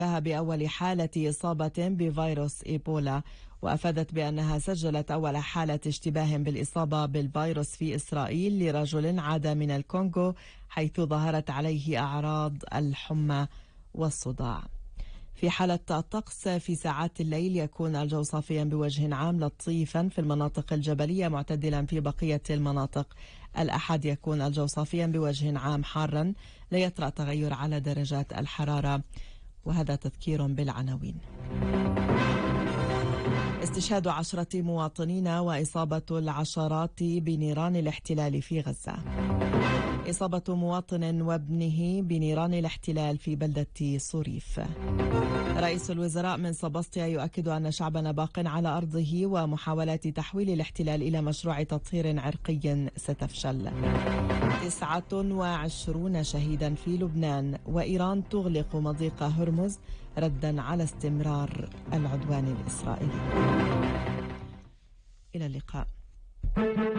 بأول حالة إصابة بفيروس إيبولا، وأفادت بأنها سجلت أول حالة اشتباه بالإصابة بالفيروس في إسرائيل لرجل عاد من الكونغو حيث ظهرت عليه أعراض الحمى والصداع. في حالة الطقس، في ساعات الليل يكون الجو صافيا بوجه عام لطيفا في المناطق الجبلية معتدلا في بقية المناطق. الأحد يكون الجو صافيا بوجه عام حارا، لا يطرأ تغير على درجات الحرارة. وهذا تذكير بالعناوين. استشهاد 10 مواطنين وإصابة العشرات بنيران الاحتلال في غزة. إصابة مواطن وابنه بنيران الاحتلال في بلدة صريف. رئيس الوزراء من سبسطيا يؤكد أن شعبنا باق على أرضه، ومحاولات تحويل الاحتلال إلى مشروع تطهير عرقي ستفشل. 29 شهيدا في لبنان، وإيران تغلق مضيق هرمز ردا على استمرار العدوان الإسرائيلي. إلى اللقاء.